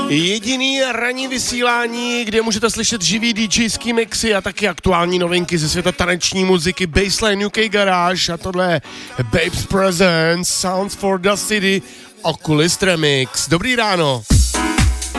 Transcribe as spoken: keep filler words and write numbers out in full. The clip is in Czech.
Jediný ranní vysílání, kde můžete slyšet živý DJský mixy a taky aktuální novinky ze světa taneční muziky, Baseline U K Garage a tohle Babes Presents, Sounds for the City, Oculist Remix. Dobrý ráno.